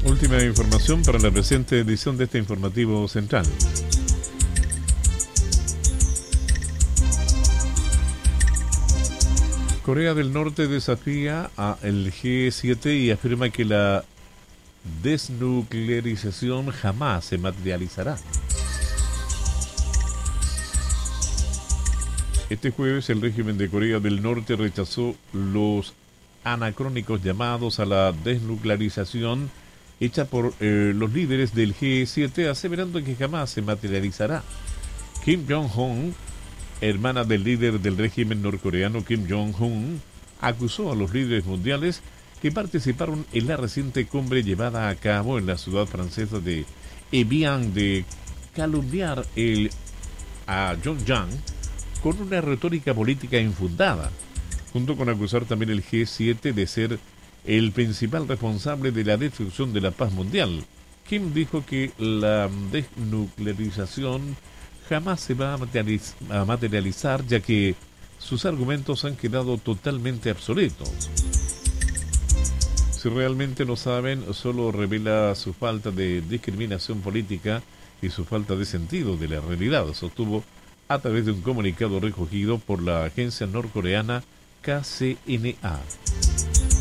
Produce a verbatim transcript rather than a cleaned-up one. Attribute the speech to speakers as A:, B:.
A: Última información para la presente edición de este informativo central. Corea del Norte desafía al G siete y afirma que la desnuclearización jamás se materializará. Este jueves el régimen de Corea del Norte rechazó los anacrónicos llamados a la desnuclearización hecha por eh, los líderes del G siete, aseverando que jamás se materializará. Kim Jong-un, hermana del líder del régimen norcoreano Kim Jong-un, acusó a los líderes mundiales que participaron en la reciente cumbre llevada a cabo en la ciudad francesa de Evian de calumniar el, a Pyongyang con una retórica política infundada, junto con acusar también el G siete de ser el principal responsable de la destrucción de la paz mundial. Kim dijo que la desnuclearización jamás se va a materializar, ya que sus argumentos han quedado totalmente obsoletos. Si realmente no saben, solo revela su falta de discriminación política y su falta de sentido de la realidad, sostuvo a través de un comunicado recogido por la agencia norcoreana K C N A.